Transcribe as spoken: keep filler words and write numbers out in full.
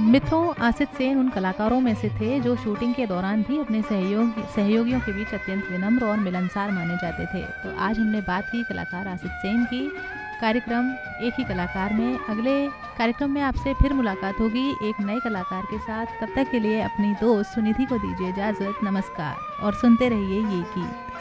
मित्रों, आसित सेन उन कलाकारों में से थे जो शूटिंग के दौरान भी अपने सहयोग सहयोगियों के बीच अत्यंत विनम्र और मिलनसार माने जाते थे। तो आज हमने बात की कलाकार आसित सेन की। कार्यक्रम एक ही कलाकार में अगले कार्यक्रम में आपसे फिर मुलाकात होगी एक नए कलाकार के साथ। तब तक के लिए अपनी दोस्त सुनिधि को दीजिए इजाज़त। नमस्कार और सुनते रहिए ये गीत।